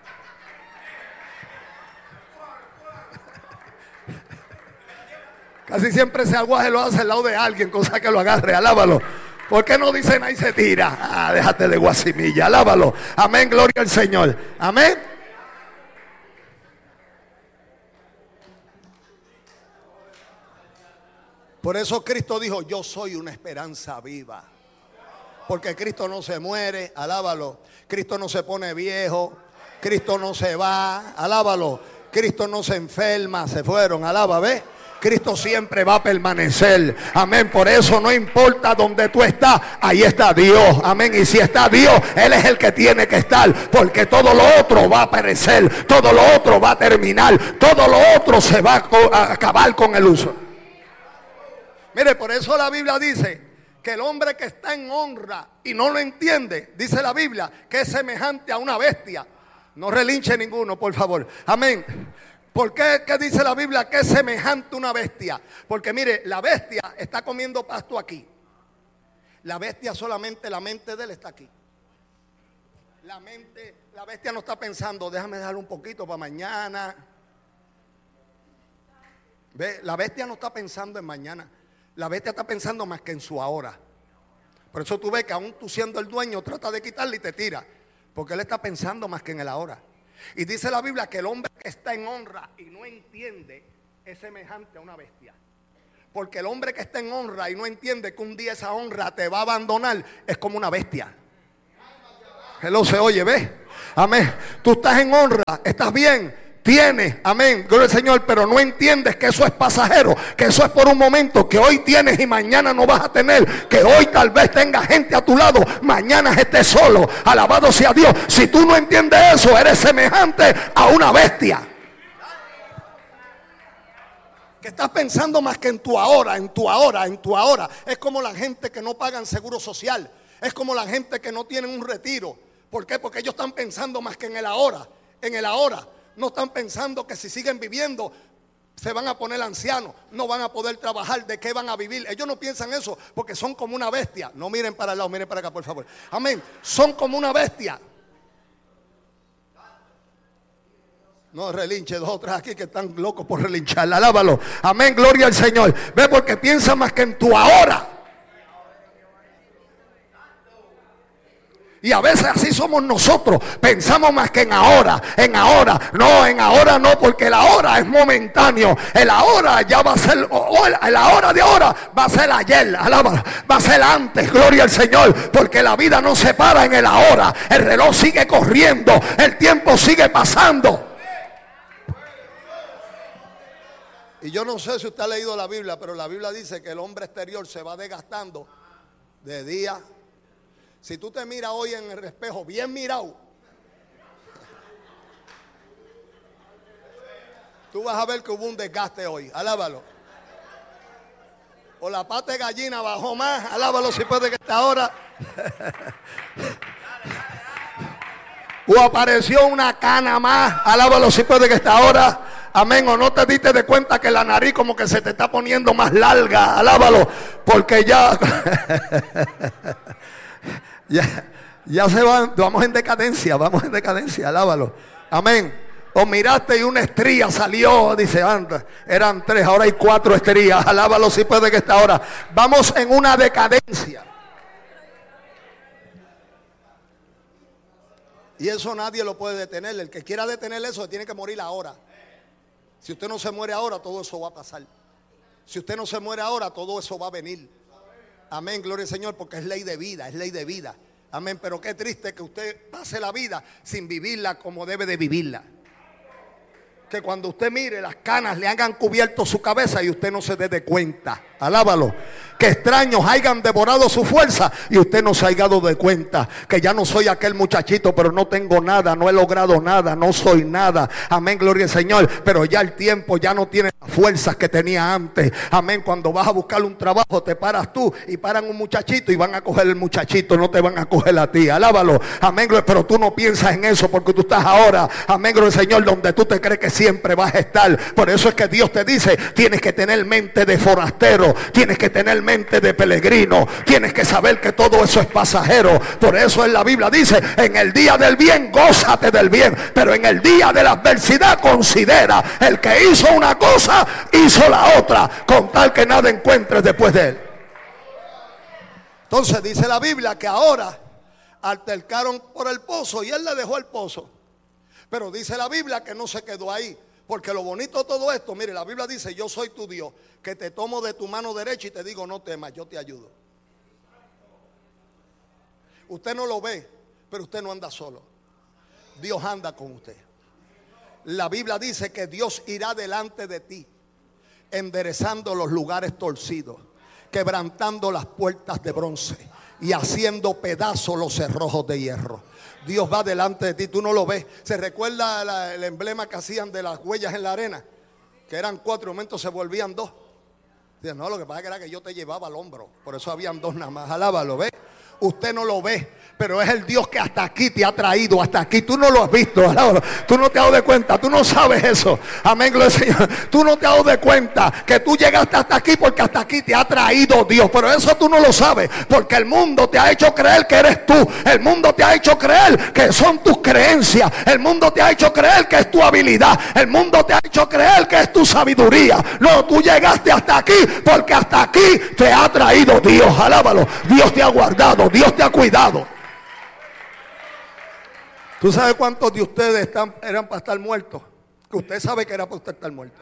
Casi siempre ese aguaje lo hace al lado de alguien, cosa que lo agarre, alábalo. ¿Por qué no dicen ahí se tira? Ah, déjate de guasimilla, alábalo. Amén, gloria al Señor. Amén. Por eso Cristo dijo, yo soy una esperanza viva. Porque Cristo no se muere, alábalo. Cristo no se pone viejo. Cristo no se va, alábalo. Cristo no se enferma, se fueron, alaba, ¿ves? Cristo siempre va a permanecer. Amén. Por eso no importa donde tú estás, ahí está Dios. Amén. Y si está Dios, Él es el que tiene que estar. Porque todo lo otro va a perecer. Todo lo otro va a terminar. Todo lo otro se va a acabar con el uso. Mire, por eso la Biblia dice que el hombre que está en honra y no lo entiende, dice la Biblia, que es semejante a una bestia. No relinche ninguno, por favor. Amén. ¿Por qué, qué dice la Biblia que es semejante a una bestia? Porque mire, la bestia está comiendo pasto aquí. La bestia solamente, la mente de él está aquí. La mente, la bestia no está pensando, déjame dejarlo un poquito para mañana. ¿Ve? La bestia no está pensando en mañana. La bestia está pensando más que en su ahora. Por eso tú ves que aún tú siendo el dueño, trata de quitarle y te tira. Porque él está pensando más que en el ahora. Y dice la Biblia que el hombre que está en honra y no entiende es semejante a una bestia. Porque el hombre que está en honra y no entiende que un día esa honra te va a abandonar es como una bestia. Hello, se oye, ¿ves? Amén. Tú estás en honra, estás bien, tienes, amén, gloria al Señor, pero no entiendes que eso es pasajero, que eso es por un momento, que hoy tienes y mañana no vas a tener, que hoy tal vez tengas gente a tu lado, mañana estés solo, alabado sea Dios. Si tú no entiendes eso, eres semejante a una bestia que estás pensando más que en tu ahora, en tu ahora, en tu ahora. Es como la gente que no pagan seguro social, es como la gente que no tienen un retiro. ¿Por qué? Porque ellos están pensando más que en el ahora, en el ahora. No están pensando que si siguen viviendo se van a poner ancianos, no van a poder trabajar, ¿de qué van a vivir? Ellos no piensan eso porque son como una bestia. No miren para el lado, miren para acá, por favor. Amén. Son como una bestia. No relinche, dos o tres aquí que están locos por relinchar. Alábalo. Amén, gloria al Señor. Ve, porque piensa más que en tu ahora. Y a veces así somos nosotros, pensamos más que en ahora, en ahora, no, en ahora no, porque el ahora es momentáneo, el ahora ya va a ser, o el, el ahora de ahora va a ser ayer, alábalo, va a ser antes, gloria al Señor, porque la vida no se para en el ahora, el reloj sigue corriendo, el tiempo sigue pasando. Y yo no sé si usted ha leído la Biblia, pero la Biblia dice que el hombre exterior se va desgastando de día. Si tú te miras hoy en el espejo, bien mirado, tú vas a ver que hubo un desgaste hoy. Alábalo. O la pata de gallina bajó más. Alábalo si puede que esta hora. O apareció una cana más. Alábalo si puede que esta hora. Amén. O no te diste de cuenta que la nariz como que se te está poniendo más larga. Alábalo. Porque ya... Ya, ya se van, vamos en decadencia, vamos en decadencia, alábalo. Amén. O miraste y una estría salió, dice, anda, eran tres, ahora hay cuatro estrías, alábalo si puede que esta hora. Vamos en una decadencia. Y eso nadie lo puede detener. El que quiera detener eso tiene que morir ahora. Si usted no se muere ahora, todo eso va a pasar. Si usted no se muere ahora, todo eso va a venir. Amén, gloria al Señor, porque es ley de vida, es ley de vida. Amén, pero qué triste que usted pase la vida sin vivirla como debe de vivirla. Que cuando usted mire las canas le hagan cubierto su cabeza y usted no se dé de cuenta. Alábalo. Que extraños hayan devorado su fuerza y usted no se haya dado de cuenta. Que ya no soy aquel muchachito, pero no tengo nada, no he logrado nada, no soy nada. Amén, gloria al Señor. Pero ya el tiempo ya no tiene las fuerzas que tenía antes. Amén, cuando vas a buscar un trabajo te paras tú y paran un muchachito y van a coger el muchachito, no te van a coger a ti. Alábalo. Amén, pero tú no piensas en eso porque tú estás ahora, amén, gloria al Señor, donde tú te crees que siempre vas a estar. Por eso es que Dios te dice, tienes que tener mente de forastero, tienes que tener mente de peregrino, tienes que saber que todo eso es pasajero. Por eso en la Biblia dice, en el día del bien gózate del bien, pero en el día de la adversidad considera, el que hizo una cosa hizo la otra, con tal que nada encuentres después de él. Entonces dice la Biblia que ahora altercaron por el pozo y él le dejó el pozo. Pero dice la Biblia que no se quedó ahí, porque lo bonito de todo esto, mire, la Biblia dice, yo soy tu Dios, que te tomo de tu mano derecha y te digo, no temas, yo te ayudo. Usted no lo ve, pero usted no anda solo. Dios anda con usted. La Biblia dice que Dios irá delante de ti, enderezando los lugares torcidos, quebrantando las puertas de bronce y haciendo pedazos los cerrojos de hierro. Dios va delante de ti, tú no lo ves. ¿Se recuerda la, el emblema que hacían de las huellas en la arena? Que eran cuatro, en un momento se volvían dos. Dicen, no, lo que pasa era que yo te llevaba al hombro, por eso habían dos nada más. Alábalo, ¿ves? Usted no lo ve, pero es el Dios que hasta aquí te ha traído, hasta aquí. Tú no lo has visto, alábalo. Tú no te has dado de cuenta, tú no sabes eso. Amén, gloria al Señor. Tú no te has dado de cuenta que tú llegaste hasta aquí porque hasta aquí te ha traído Dios. Pero eso tú no lo sabes, porque el mundo te ha hecho creer que eres tú. El mundo te ha hecho creer que son tus creencias. El mundo te ha hecho creer que es tu habilidad. El mundo te ha hecho creer que es tu sabiduría. No, tú llegaste hasta aquí porque hasta aquí te ha traído Dios. Alábalo. Dios te ha guardado, Dios te ha cuidado. ¿Tú sabes cuántos de ustedes están, eran para estar muertos? Que usted sabe que era para usted estar muerto.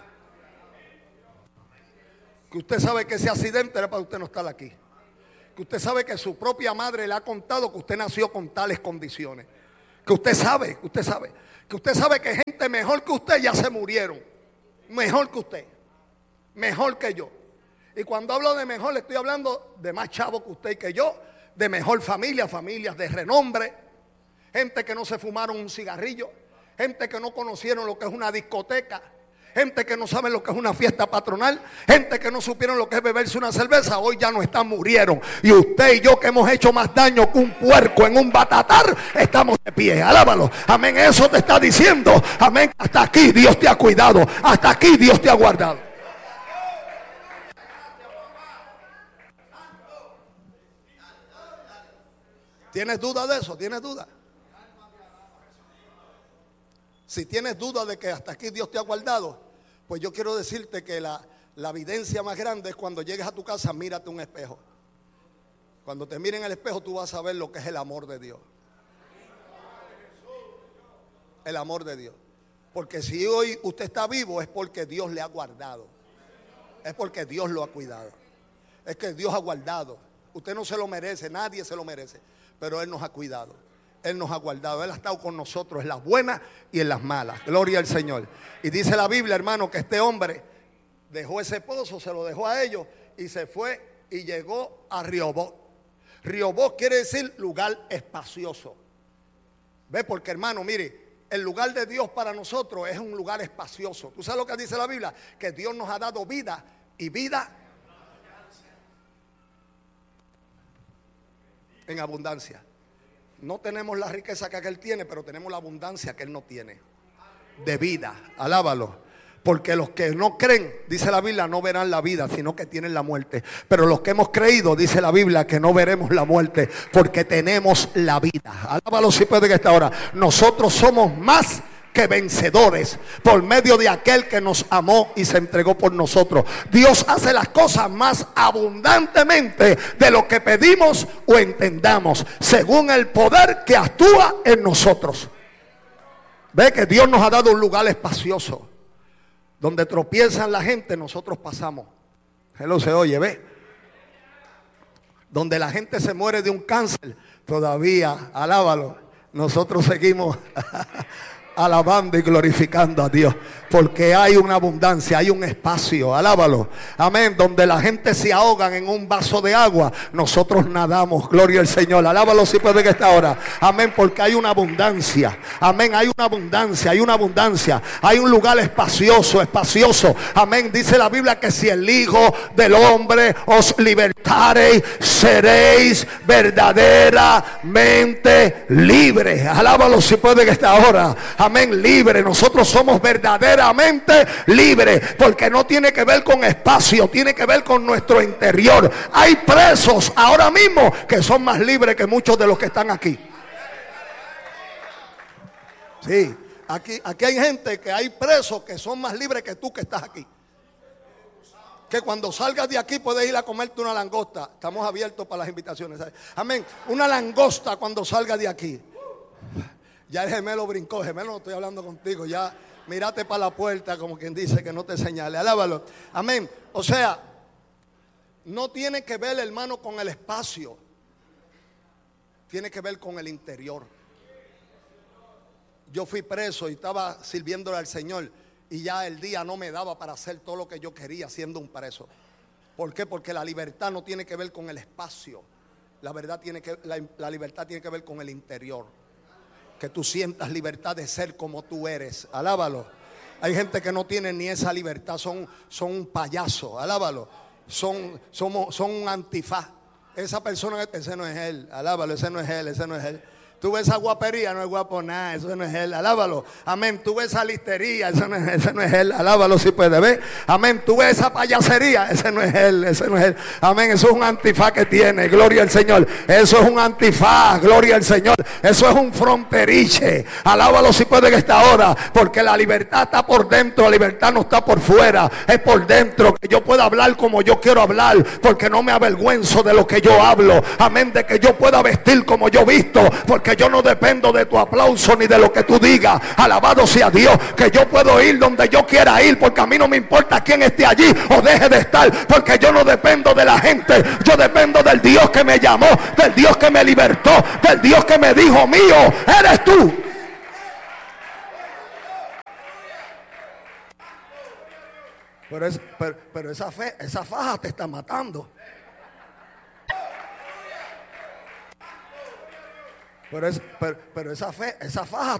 Que usted sabe que ese accidente era para usted no estar aquí. Que usted sabe que su propia madre le ha contado que usted nació con tales condiciones. Que usted sabe, usted sabe, que usted sabe que gente mejor que usted ya se murieron. Mejor que usted, mejor que yo. Y cuando hablo de mejor, le estoy hablando de más chavo que usted y que yo, de mejor familia, familias de renombre, gente que no se fumaron un cigarrillo, gente que no conocieron lo que es una discoteca, gente que no sabe lo que es una fiesta patronal, gente que no supieron lo que es beberse una cerveza, hoy ya no están, murieron. Y usted y yo, que hemos hecho más daño que un puerco en un batatar, estamos de pie. Alábalo. Amén. Eso te está diciendo. Amén. Hasta aquí Dios te ha cuidado. Hasta aquí Dios te ha guardado. ¿Tienes duda de eso? ¿Tienes duda? Si tienes duda de que hasta aquí Dios te ha guardado, pues yo quiero decirte que la, la evidencia más grande es cuando llegues a tu casa, mírate un espejo. Cuando te miren en el espejo, tú vas a ver lo que es el amor de Dios. El amor de Dios. Porque si hoy usted está vivo es porque Dios le ha guardado. Es porque Dios lo ha cuidado. Es que Dios ha guardado. Usted no se lo merece, nadie se lo merece, pero Él nos ha cuidado. Él nos ha guardado, Él ha estado con nosotros en las buenas y en las malas. Gloria al Señor. Y dice la Biblia, hermano, que este hombre dejó ese pozo, se lo dejó a ellos y se fue y llegó a Rehoboth. Rehoboth quiere decir lugar espacioso. ¿Ve? Porque, hermano, mire, el lugar de Dios para nosotros es un lugar espacioso. ¿Tú sabes lo que dice la Biblia? Que Dios nos ha dado vida y vida en abundancia. No tenemos la riqueza que aquel tiene, pero tenemos la abundancia que él no tiene. De vida, alábalo. Porque los que no creen, dice la Biblia, no verán la vida, sino que tienen la muerte. Pero los que hemos creído, dice la Biblia, que no veremos la muerte, porque tenemos la vida. Alábalo si puede que esta hora. Nosotros somos más que vencedores por medio de aquel que nos amó y se entregó por nosotros. Dios hace las cosas más abundantemente de lo que pedimos o entendamos, según el poder que actúa en nosotros. Ve que Dios nos ha dado un lugar espacioso. Donde tropiezan la gente, nosotros pasamos. Hello, se oye, ve. Donde la gente se muere de un cáncer, todavía, alábalo, nosotros seguimos alabando y glorificando a Dios, porque hay una abundancia, hay un espacio, alábalo, amén, donde la gente se ahogan en un vaso de agua, nosotros nadamos, gloria al Señor, alábalo si puede que esta hora, amén, porque hay una abundancia, amén, hay una abundancia, hay una abundancia, hay un lugar espacioso, espacioso, amén, dice la Biblia que si el Hijo del Hombre os libertareis, seréis verdaderamente libres, alábalo si puede que esta hora, amén, libre. Nosotros somos verdaderamente libres, porque no tiene que ver con espacio, tiene que ver con nuestro interior. Hay presos ahora mismo que son más libres que muchos de los que están aquí. Sí, aquí, aquí hay gente que hay presos que son más libres que tú que estás aquí. Que cuando salgas de aquí puedes ir a comerte una langosta. Estamos abiertos para las invitaciones, ¿sabes? Amén, una langosta cuando salgas de aquí. Ya el gemelo brincó, gemelo, no estoy hablando contigo, ya mírate para la puerta como quien dice que no te señale, alábalo, amén. O sea, no tiene que ver, hermano, con el espacio, tiene que ver con el interior. Yo fui preso y estaba sirviéndole al Señor y ya el día no me daba para hacer todo lo que yo quería siendo un preso. ¿Por qué? Porque la libertad no tiene que ver con el espacio, la verdad tiene que, la, la libertad tiene que ver con el interior. Que tú sientas libertad de ser como tú eres, alábalo. Hay gente que no tiene ni esa libertad, son, son un payaso, alábalo. Son, somos, son un antifaz. Esa persona, ese no es él, alábalo, ese no es él, ese no es él. Tú ves esa guapería, no es guapo nada, eso no es él, alábalo. Amén, tú ves esa listería, eso no es, ese no es él, alábalo si puede ver. Amén, tú ves esa payasería, ese no es él, ese no es él. Amén, eso es un antifaz que tiene, gloria al Señor. Eso es un antifaz, gloria al Señor. Eso es un fronteriche, alábalo si puede que esta hora, porque la libertad está por dentro, la libertad no está por fuera, es por dentro, que yo pueda hablar como yo quiero hablar, porque no me avergüenzo de lo que yo hablo. Amén, de que yo pueda vestir como yo visto, porque porque yo no dependo de tu aplauso ni de lo que tú digas. Alabado sea Dios, que yo puedo ir donde yo quiera ir, porque a mí no me importa quién esté allí o deje de estar, porque yo no dependo de la gente, yo dependo del Dios que me llamó, del Dios que me libertó, del Dios que me dijo: mío eres tú. Pero, es, pero, pero esa fe, esa faja te está matando. Pero, es, pero, pero esa fe, esa faja